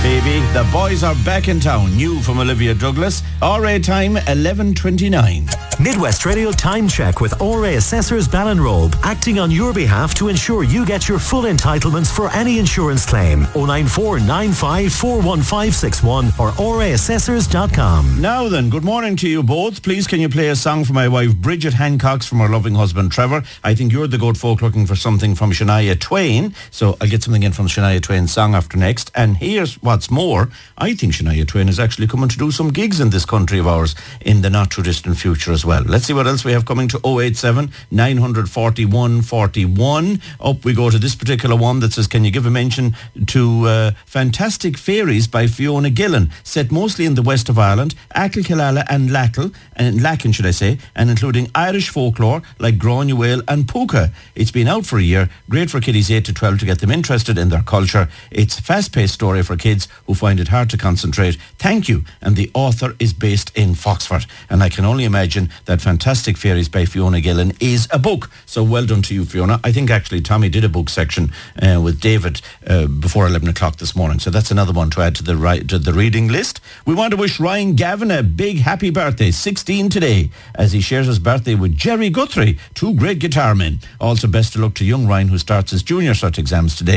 Baby, the boys are back in town. New from Olivia Douglas. RA time 11:29. Midwest Radio Time Check with RA Assessors Ballinrobe, acting on your behalf to ensure you get your full entitlements for any insurance claim. 094 95 41561 or raassessors.com. Now then, good morning to you both. Please can you play a song for my wife Bridget Hancox from her loving husband Trevor. I think you're the good folk looking for something from Shania Twain, so I'll get something in from Shania Twain's song after next. And here's what's more, I think Shania Twain is actually coming to do some gigs in this country of ours in the not too distant future as well. Let's see what else we have coming to 087 941 41. Up we go to this particular one that says, can you give a mention to Fantastic Fairies by Fiona Gillen, set mostly in the west of Ireland, Achill, Killala and Lacken should I say, and including Irish folklore like Granuaile and Puka. It's been out for a year, great for kiddies 8 to 12 to get them interested in their culture. It's a fast-paced story for kids who find it hard to concentrate. Thank you. And the author is based in Foxford. And I can only imagine that Fantastic Fairies by Fiona Gillen is a book. So well done to you, Fiona. I think actually Tommy did a book section with David before 11 o'clock this morning. So that's another one to add to the reading list. We want to wish Ryan Gavin a big happy birthday, 16 today, as he shares his birthday with Jerry Guthrie, two great guitar men. Also best of luck to young Ryan who starts his junior cert exams today.